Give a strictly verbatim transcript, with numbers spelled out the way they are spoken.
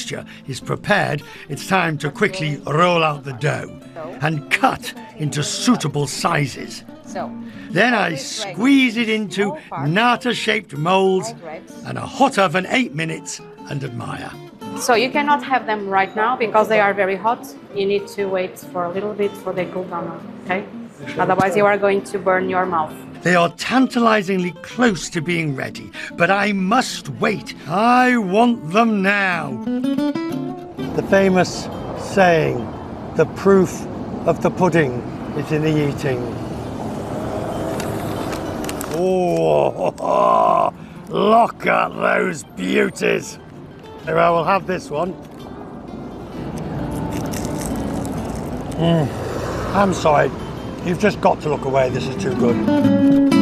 mixture is prepared, it's time to quickly roll out the dough and cut into suitable sizes. Then I squeeze it into nata-shaped molds and a hot oven eight minutes and admire. So you cannot have them right now because they are very hot. You need to wait for a little bit for they cool down, okay? Otherwise you are going to burn your mouth. They are tantalizingly close to being ready, but I must wait. I want them now. The famous saying, the proof of the pudding is in the eating. Oh, look at those beauties. Here, I will have this one. Mm. I'm sorry, you've just got to look away. This is too good.